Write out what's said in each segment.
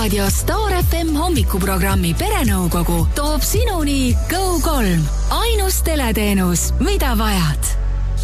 Raadio Star FM hommikuprogrammi Perenõukogu toob sinuni Go3. Ainus teleteenus, mida vajad.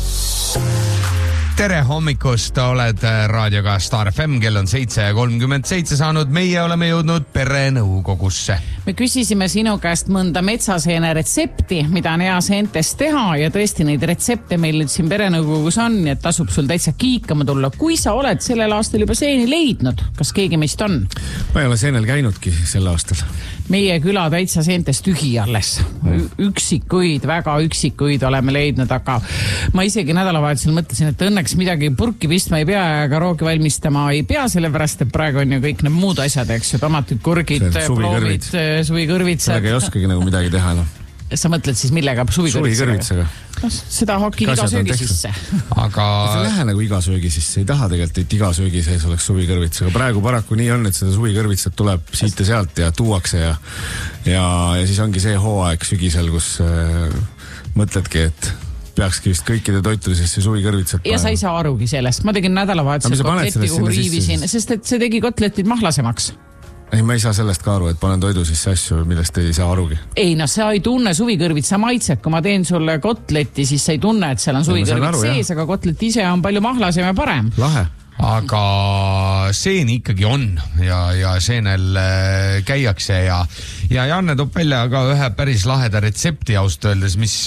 Tere hommikust, oled raadioga Star FM, kell on 7:37 saanud, meie oleme jõudnud Perenõukogusse. Me küsisime sinu käest mõnda metsaseene retsepti, mida on hea seentest teha ja tõesti neid retsepte meil nüüd siin Perenõukogus on, et tasub sul täitsa kiikama tulla. Kui sa oled sellel aastal juba seeni leidnud, kas keegi meist on? Ma ei ole seenel käinudki sel aastal. Meie küla täitsa seentest tühi alles. Üksikuid, väga üksikuid oleme leidnud, aga ma isegi nädalavahetusel mõtlesin, et õnneks midagi purki pistma ei pea ja ka roogi valmistama ei pea, sellepärast, et praegu on ju kõik need muud asjad, eks ju, tomatid, kurgid, ploomid, suvikõrvitsad. Sellega ei oskagi nagu midagi teha, no. Sa mõtled siis millega? Suvikõrvitsaga. Seda hakid iga söögi sisse. Aga see lähe nagu iga söögi sisse. Ei taha tegelikult, et iga söögi sees oleks suvikõrvitsaga. Praegu paraku nii on, et seda suvikõrvitsat tuleb siit ja sealt ja tuuakse ja siis ongi see hooaeg sügisel, kus mõtledki, et peakski vist kõikide toitudesesse suvikõrvitsat panema. Ja sa ei saa arugi sellest. Ma tegin nädalavahetusel kotletti, kuhu riivisin, sest et see tegi kotletid mahlasemaks. Ei, ma ei saa sellest ka aru, et panen toidu sisse asju, millest ei saa arugi. Ei, no sa ei tunne suvikõrvitsa maitset. Kui ma teen sulle kotletti, siis sa ei tunne, et seal on suvikõrvits sees, aga kotlet ise on palju mahlasem ja parem. Lahe. Aga seeni ikkagi on ja seenel käiakse ja Janne toob välja ka ühe päris laheda retsepti ausalt öeldes, mis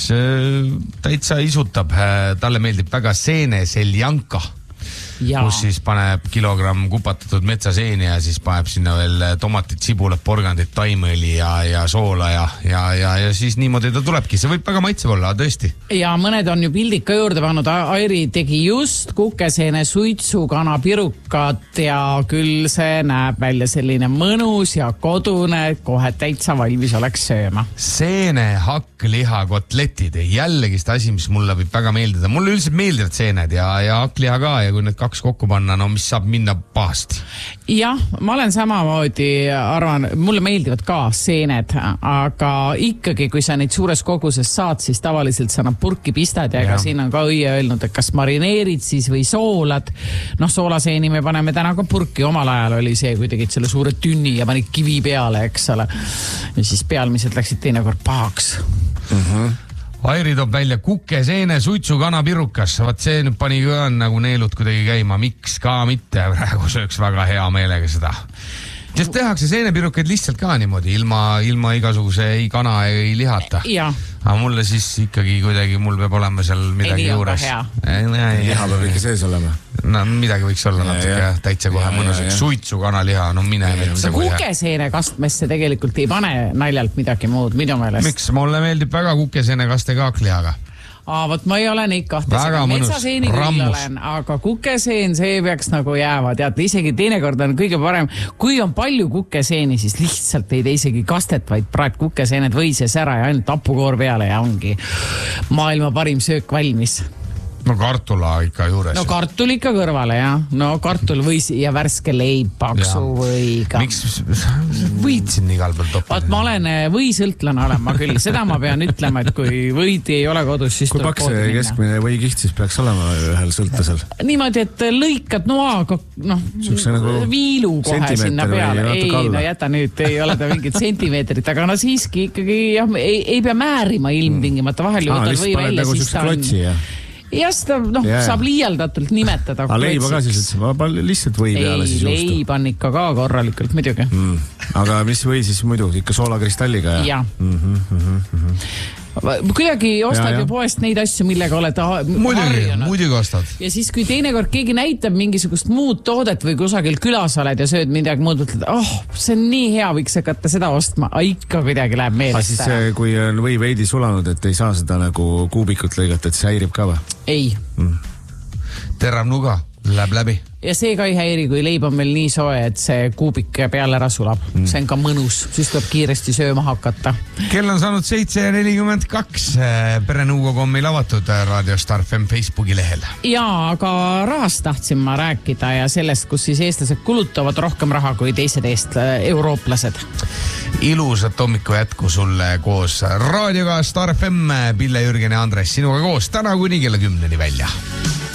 täitsa isutab. Talle meeldib väga seene seljanka. Kus siis paneb kilogramm kupatatud metsaseeni ja siis paneb sinna veel tomatid, sibulad, porgandid, taimõli ja soola ja siis niimoodi ta tulebki. See võib väga maitsev olla, tõesti. Ja mõned on ju pildid ka juurde pannud. Airi tegi just kukeseene suitsukana pirukat ja küll see näeb välja selline mõnus ja kodune, kohe täitsa valmis oleks sööma. Seene, hakkliha, kotletid. Jällegi seda asi, mis mulle võib väga meeldida. Mulle üldiselt meeldivad seened ja hakkliha ka ja kui need kaks kokku panna, no mis saab minna pahasti. Jah, ma olen samamoodi, arvan, mulle meeldivad ka seened, aga ikkagi, kui sa neid suures koguses saad, siis tavaliselt sa nad purki pistad ja ega siin on ka õie öelnud, et kas marineerid siis või soolad. Noh, soolaseeni me paneme täna ka purki. Omal ajal oli see, kui tegid selle suure tünni ja panid kivi peale, eks ole. Ja siis pealmised läksid teinekord pahaks. Airi toob välja kukeseene, suitsukana, pirukas. Vaat see nüüd pani ka nagu neelud kuidagi käima. Miks ka mitte? Praegu sööks väga hea meelega seda. Sest tehakse seenepirukaid lihtsalt ka niimoodi, ilma igasuguse ei kana ei lihata. Aga mulle siis ikkagi kuidagi, mul peab olema seal midagi juures. Liha peab ikka sees olema. No midagi võiks olla natuke täitsa kohe mõnuseks. Suitsukana liha, no mine metsa kohe. Kukeseene kastmesse tegelikult ei pane naljalt midagi muud, minu meelest. Miks? Mulle meeldib väga kukeseene kaste ka hakklihaga. Võt ma ei ole neid kahtesega. Metsaseeni küll olen, aga kukeseen, see peaks nagu jääma. Tead, isegi teinekord on kõige parem. Kui on palju kukeseeni, siis lihtsalt ei tee isegi kastet, vaid praed kukeseened võises ära ja ainult hapukoor peale ja ongi maailma parim söök valmis. No kartula ikka juures. No kartul ikka kõrvale, jah. No kartul võis ja värske leib paksu võiga. Miks võid siin igal peal topida? Vaat ma olen võisõltlane olema küll. Seda ma pean ütlema, et kui võidi ei ole kodus, siis kui paks see keskmine võikiht siis peaks olema ühel sõltlasel? Niimoodi, et lõikad noaga viilu kohe sinna peale. Ei, no jäta nüüd, ei ole ta mingit sentimeetrit, aga no siiski ikkagi ei pea määrima ilmtingimata. Vahel ju võtad või välja, siis ta on... Ja seda saab liialdatult nimetada. Aga leiba ka siis, et lihtsalt või peale siis juustu? Ei, leib on ikka ka korralikult, muidugi. Aga mis või siis muidu? Ikka soolakristalliga? Ja. Kuidagi ostad ju poest neid asju, millega oled harjunud. Muidugi ostad. Ja siis, kui teinekord keegi näitab mingisugust muud toodet või kusagil külas oled ja sööd midagi muud, mõtled, see on nii hea, võiks hakata seda ostma. Ikka kuidagi läheb meelest ära. Siis kui on või veidi sulanud, et ei saa seda nagu kuubikut lõigata, et see häirib ka või? Ei. Terav nuga läheb läbi. Ja see ka ei häiri, kui leib on meil nii soe, et see kuubik peale ära sulab. See on ka mõnus, siis tuleb kiiresti sööma hakata. Kell on saanud 7:42. Perenõukogu on meil avatud Raadio Star FM Facebooki lehel. Ja, aga rahast tahtsin ma rääkida ja sellest, kus siis eestlased kulutavad rohkem raha kui teised eurooplased. Ilusat hommiku jätku sulle koos Raadioga Star FM, Pille, Jürgen ja Andres sinuga koos täna kuni kella 10 välja.